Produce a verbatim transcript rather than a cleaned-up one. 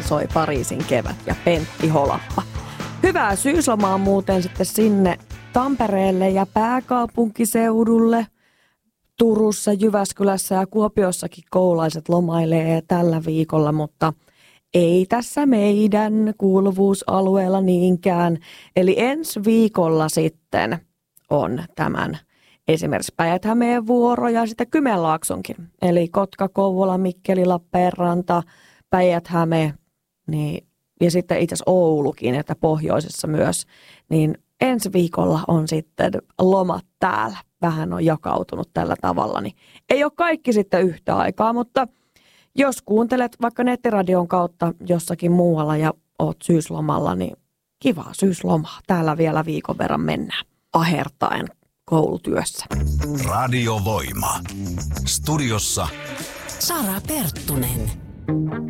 soi Pariisin kevät ja Pentti Holappa. Hyvää syyslomaa muuten sitten sinne Tampereelle ja pääkaupunkiseudulle. Turussa, Jyväskylässä ja Kuopiossakin koululaiset lomailee tällä viikolla, mutta ei tässä meidän kuuluvuusalueella niinkään. Eli ensi viikolla sitten on tämän esimerkiksi Päijät-Hämeen vuoro ja sitten Kymenlaaksonkin. Eli Kotka, Kouvola, Mikkeli, Lappeenranta, Päijät-Häme niin, ja sitten itse asiassa Oulukin, että pohjoisessa myös. Niin ensi viikolla on sitten lomat täällä. Vähän on jakautunut tällä tavalla. Niin ei ole kaikki sitten yhtä aikaa, mutta jos kuuntelet vaikka nettiradion kautta jossakin muualla ja oot syyslomalla, niin kivaa syyslomaa. Täällä vielä viikon verran mennään ahertaen koulutyössä. Radiovoima. Studiossa Sara Perttunen.